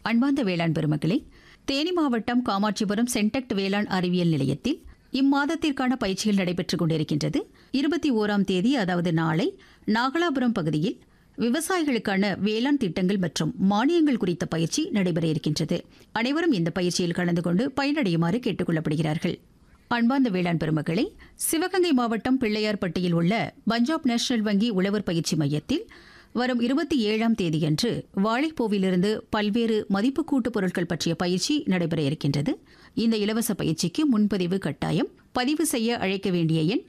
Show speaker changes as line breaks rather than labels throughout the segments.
அன்பார்ந்த வேளாண் பெருமக்களே, தேனி மாவட்டம் காமாட்சிபுரம் சென்டெக்ட் வேளாண் அறிவியல் நிலையத்தில் இம்மாதத்திற்கான பயிற்சிகள் நடைபெற்றுக் கொண்டிருக்கின்றது. 21ஆம் தேதி, அதாவது நாளை, நாகலாபுரம் பகுதியில் விவசாயிகளுக்கான வேளாண் திட்டங்கள் மற்றும் மானியங்கள் குறித்த பயிற்சி நடைபெற இருக்கின்றது. அனைவரும் இந்த பயிற்சியில் கலந்து கொண்டு பயனடையுமாறு கேட்டுக் கொள்ளப்படுகிறார்கள். அன்பார்ந்த வேளாண் பெருமக்களே, சிவகங்கை மாவட்டம் பிள்ளையார்பட்டியில் உள்ள பஞ்சாப் நேஷனல் வங்கி உழவர் பயிற்சி மையத்தில் வரும் 27ஆம் தேதியன்று வாழைப்பூவிலிருந்து பல்வேறு மதிப்பு கூட்டு பொருட்கள் பற்றிய பயிற்சி நடைபெற இருக்கின்றது. இந்த இலவச பயிற்சிக்கு முன்பதிவு கட்டாயம். பதிவு செய்ய அழைக்க வேண்டிய எண்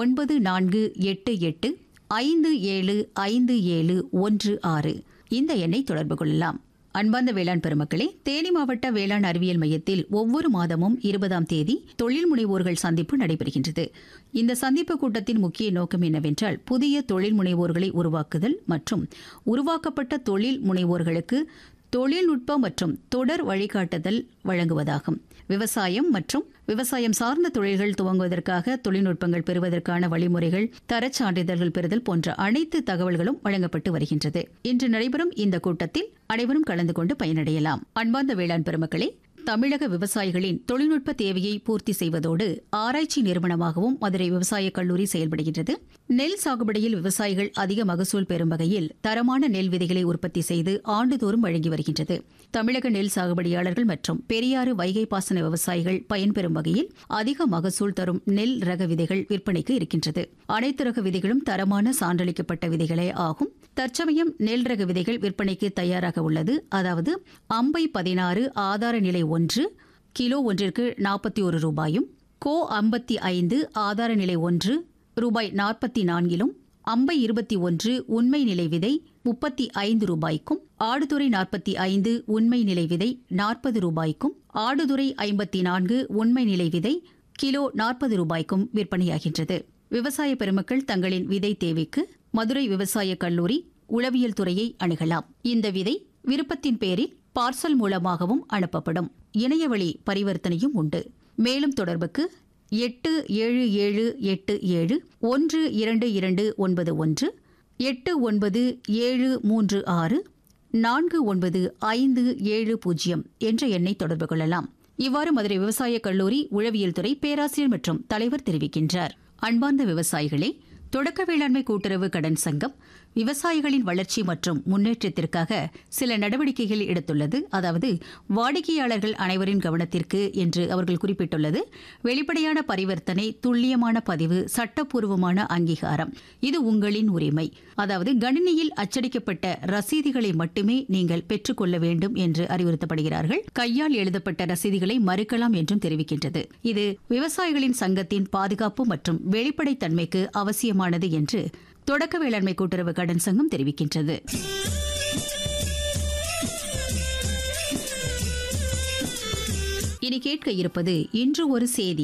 9488575716. இந்த எண்ணை தொடர்பு கொள்ளலாம். அன்பார்ந்த வேளாண் பெருமக்களே, தேனி மாவட்ட வேளாண் அறிவியல் மையத்தில் ஒவ்வொரு மாதமும் 20ஆம் தேதி தொழில் முனைவோர்கள் சந்திப்பு நடைபெறுகின்றது. இந்த சந்திப்பு கூட்டத்தின் முக்கிய நோக்கம் என்னவென்றால், புதிய தொழில் முனைவோர்களை உருவாக்குதல் மற்றும் உருவாக்கப்பட்ட தொழில் முனைவோர்களுக்கு தொழில்நுட்ப மற்றும் தொடர் வழிகாட்டுதல் வழங்குவதாகும். விவசாயம் மற்றும் விவசாயம் சார்ந்த தொழில்கள் துவங்குவதற்காக தொழில்நுட்பங்கள் பெறுவதற்கான வழிமுறைகள், தரச் சான்றிதழ்கள் பெறுதல் போன்ற அனைத்து தகவல்களும் வழங்கப்பட்டு வருகின்றது. இன்று நடைபெறும் இந்த கூட்டத்தில் அனைவரும் கலந்து கொண்டு பயனடையலாம். அன்பார்ந்த வேளாண் பெருமக்களே, தமிழக விவசாயிகளின் தொழில்நுட்ப தேவையை பூர்த்தி செய்வதோடு ஆராய்ச்சி நிறுவனமாகவும் மதுரை விவசாய கல்லூரி செயல்படுகின்றது. நெல் சாகுபடியில் விவசாயிகள் அதிக மகசூல் பெறும் வகையில் தரமான நெல் விதைகளை உற்பத்தி செய்து ஆண்டுதோறும் வழங்கி வருகின்றது. தமிழக நெல் சாகுபடியாளர்கள் மற்றும் பெரியாறு வைகை பாசன விவசாயிகள் பயன்பெறும் வகையில் அதிக மகசூல் தரும் நெல் ரக விதைகள் விற்பனைக்கு இருக்கின்றது. அனைத்து ரக விதைகளும் தரமான சான்றளிக்கப்பட்ட விதைகளே ஆகும். தற்சமயம் நெல் ரக விதைகள் விற்பனைக்கு தயாராக உள்ளது. அதாவது அம்பை 16 ஆதார நிலை 1 கிலோ ஒன்றிற்கு 41 ரூபாயும், கோ 55 ஆதார நிலை 1 ரூபாய் 44லும், அம்பை 21 உண்மை நிலை விதை 35 ரூபாய்க்கும், ஆடுதுறை 45 உண்மை நிலை விதை 40 ரூபாய்க்கும், ஆடுதுறை 54 உண்மை நிலை விதை கிலோ 40 ரூபாய்க்கும் விற்பனையாகின்றது. விவசாய பெருமக்கள் தங்களின் விதை தேவைக்கு மதுரை விவசாய கல்லூரி உளவியல் துறையை அணுகலாம். இந்த விதை விருப்பத்தின் பேரில் பார்சல் மூலமாகவும் அனுப்பப்படும். இணையவழி பரிவர்த்தனையும் உண்டு. மேலும் தொடர்புக்கு 8787122291, 897364 4950 என்ற எண்ணை தொடர்பு கொள்ளலாம். இவ்வாறு மதுரை விவசாய கல்லூரி உளவியல் துறை பேராசிரியர் மற்றும் தலைவர் தெரிவிக்கின்றார். அன்பார்ந்த விவசாயிகளே, தொடக்க வேளாண்மை கூட்டுறவு கடன் சங்கம் விவசாயிகளின் வளர்ச்சி மற்றும் முன்னேற்றத்திற்காக சில நடவடிக்கைகள் எடுத்துள்ளது. அதாவது, வாடிக்கையாளர்கள் அனைவரின் கவனத்திற்கு என்று அவர்கள் குறிப்பிட்டுள்ளது. வெளிப்படையான பரிவர்த்தனை, துல்லியமான பதிவு, சட்டப்பூர்வமான அங்கீகாரம், இது உங்களின் உரிமை. அதாவது, கணினியில் அச்சடிக்கப்பட்ட ரசீதுகளை மட்டுமே நீங்கள் பெற்றுக்கொள்ள வேண்டும் என்று அறிவுறுத்தப்படுகிறார்கள். கையால் எழுதப்பட்ட ரசீதுகளை மறுக்கலாம் என்றும் தெரிவிக்கின்றது. இது விவசாயிகளின் சங்கத்தின் பாதுகாப்பு மற்றும் வெளிப்படைத்தன்மைக்கு அவசியமானது என்று தொடக்க வேளாண்மை கூட்டுறவு கடன் சங்கம் தெரிவிக்கின்றது. இனி கேட்க இருப்பது இன்று ஒரு செய்தி.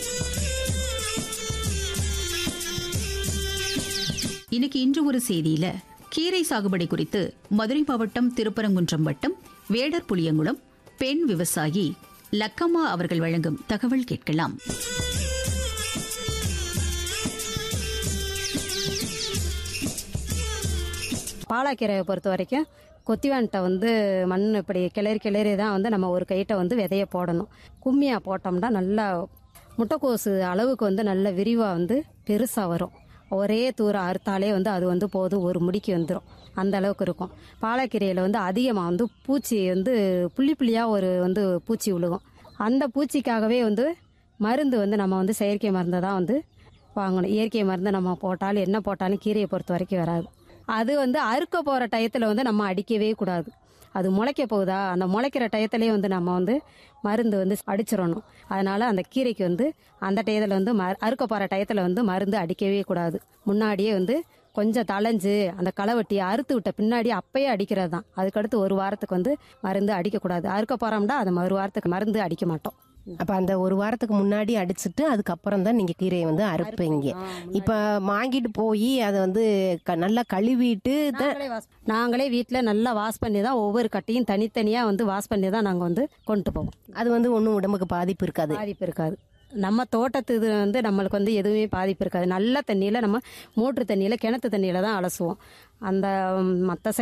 இன்னைக்கு இன்று ஒரு செய்தியில கீரை சாகுபடி குறித்து மதுரை மாவட்டம் திருப்பரங்குன்றம் வட்டம் வேடர் புளியங்குளம் பெண் விவசாயி லக்கம்மா அவர்கள் வழங்கும் தகவல் கேட்கலாம்.
பாலாக்கீரையை பொறுத்த வரைக்கும் கொத்திவான்கிட்ட மண் இப்படி கிளறி தான் நம்ம ஒரு கைட்ட விதைய போடணும். கும்மியாக போட்டோம்னா நல்லா முட்டைக்கோசு அளவுக்கு நல்ல விரிவாக பெருசாக வரும். ஒரே தூரம் அறுத்தாலே அது போதும், ஒரு முடிக்கு வந்துடும். அந்த அளவுக்கு இருக்கும். பாலாக்கீரையில் அதிகமாக பூச்சி புள்ளி புள்ளியாக ஒரு பூச்சி விழுகும். அந்த பூச்சிக்காகவே மருந்து நம்ம செயற்கை மருந்தை தான் வாங்கணும். இயற்கை மருந்து நம்ம போட்டாலும் என்ன போட்டாலும் கீரையை பொறுத்த வரைக்கும் வராது. அது அறுக்க போகிற டயத்தில் நம்ம அடிக்கவே கூடாது. அது முளைக்க போகுதா, அந்த முளைக்கிற டயத்துலேயே நம்ம மருந்து அடிச்சிடணும். அதனால் அந்த கீரைக்கு அந்த டயத்தில் அறுக்க போகிற டயத்தில் மருந்து அடிக்கவே கூடாது. முன்னாடியே கொஞ்சம் தளைஞ்சு அந்த களவெட்டியை அறுத்து விட்ட பின்னாடி அப்பயே அடிக்கிறது தான். அதுக்கடுத்து ஒரு வாரத்துக்கு மருந்து அடிக்கக்கூடாது. அறுக்க போகிறோம்னா அது ஒரு வாரத்துக்கு மருந்து அடிக்க மாட்டோம்.
அப்ப அந்த ஒரு வாரத்துக்கு முன்னாடி அடிச்சுட்டு அதுக்கப்புறம் தான் நீங்க கீரையை அறுப்பீங்க. இப்ப வாங்கிட்டு போய் அதை நல்லா கழுவிட்டு
நாங்களே வீட்டுல நல்லா வாஷ் பண்ணி தான் ஒவ்வொரு கட்டையும் தனித்தனியா வாஷ் பண்ணி தான் நாங்க கொண்டு போவோம்.
அது ஒன்றும் உடம்புக்கு பாதிப்பு இருக்காது.
நம்ம தோட்டத்து நம்மளுக்கு எதுவுமே பாதிப்பு இருக்காது. நல்ல தண்ணியில நம்ம மோட்டர் தண்ணியில கிணத்து தண்ணியில தான் அலசுவோம். அந்த மற்ற